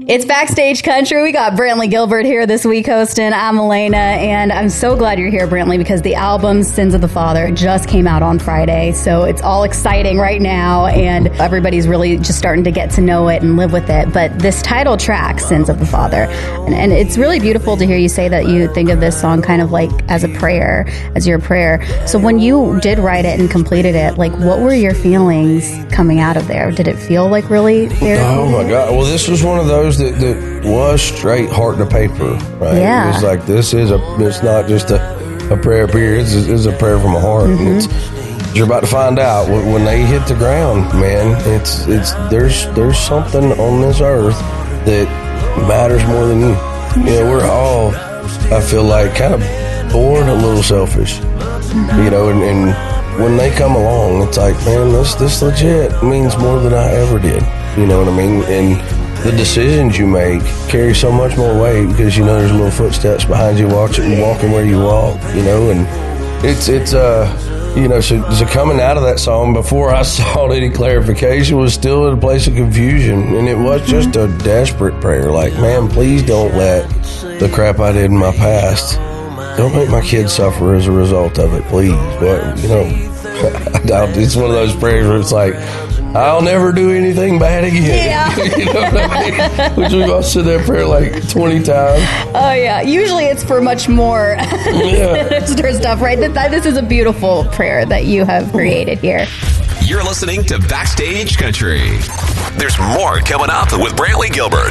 It's Backstage Country. We got Brantley Gilbert here this week hosting. I'm Elena, and I'm so glad you're here, Brantley, because the album Sins of the Father just came out on Friday, so it's all exciting right now, and everybody's really just starting to get to know it and live with it. But this title track, Sins of the Father, and it's really beautiful to hear you say that you think of this song kind of like as a prayer, as your prayer. So when you did write it and completed it, like, what were your feelings coming out of there? Did it feel like really Oh my God. Well, this was one of those that was straight heart to paper, right? Yeah. It was like, it's not just a prayer period, it's a prayer from a heart. Mm-hmm. And you're about to find out when they hit the ground, man, there's something on this earth that matters more than you. You know, we're all, I feel like, kind of born a little selfish, you know, and when they come along, it's like, man, this legit means more than I ever did. You know what I mean? And the decisions you make carry so much more weight because you know there's little footsteps behind you walking where you walk, you know, and it's you know, so coming out of that song before I saw any clarification was still in a place of confusion, and it was just a desperate prayer, like, man, please don't let the crap I did in my past, don't make my kids suffer as a result of it, please. But, you know, it's one of those prayers where it's like, I'll never do anything bad again. Yeah. You know what I mean? Which we've all said that prayer like 20 times. Oh, yeah. Usually it's for much more sinister stuff, right? This is a beautiful prayer that you have created here. You're listening to Backstage Country. There's more coming up with Brantley Gilbert.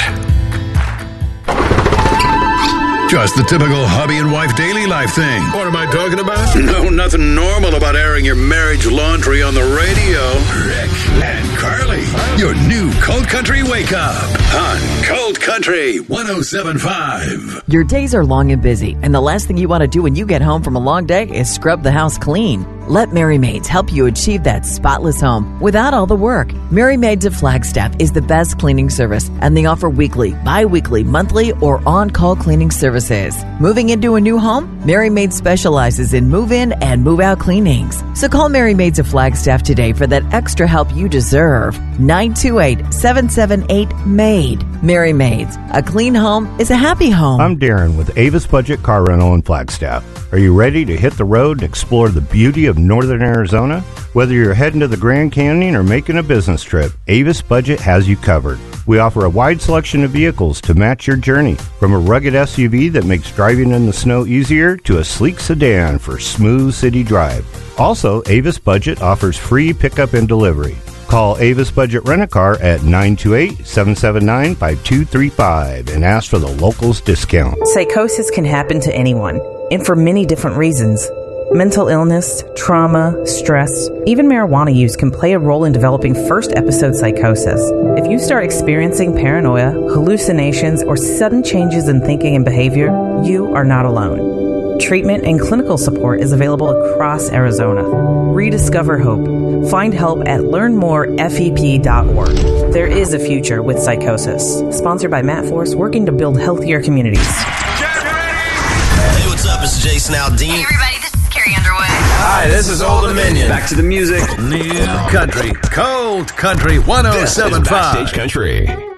Just the typical hubby and wife daily life thing. What am I talking about? No, nothing normal about airing your marriage laundry on the radio. Rick and Carly, your new Cold Country Wake Up on Cold Country 107.5. Your days are long and busy, and the last thing you want to do when you get home from a long day is scrub the house clean. Let Mary Maids help you achieve that spotless home without all the work. Mary Maids of Flagstaff is the best cleaning service, and they offer weekly, bi-weekly, monthly, or on-call cleaning services. Moving into a new home? Mary Maids specializes in move-in and move-out cleanings. So call Mary Maids of Flagstaff today for that extra help you deserve. 928-778-MAID. Mary Maids. A clean home is a happy home. I'm Darren with Avis Budget Car Rental in Flagstaff. Are you ready to hit the road and explore the beauty of northern Arizona? Whether you're heading to the Grand Canyon or making a business trip, Avis Budget has you covered. We offer a wide selection of vehicles to match your journey, from a rugged SUV that makes driving in the snow easier to a sleek sedan for smooth city drive. Also, Avis Budget offers free pickup and delivery. Call Avis Budget Rent-A-Car at 928-779-5235 and ask for the locals discount. Psychosis can happen to anyone, and for many different reasons. Mental illness, trauma, stress, even marijuana use can play a role in developing first-episode psychosis. If you start experiencing paranoia, hallucinations, or sudden changes in thinking and behavior, you are not alone. Treatment and clinical support is available across Arizona. Rediscover hope. Find help at learnmorefep.org. There is a future with psychosis. Sponsored by Matt Force, working to build healthier communities. Hey, what's up? It's Jason Aldean. Hey, everybody. This is Carrie Underwood. Hi, this is Old Dominion. Back to the music. New Country, Cold Country 107.5. This is Backstage Country.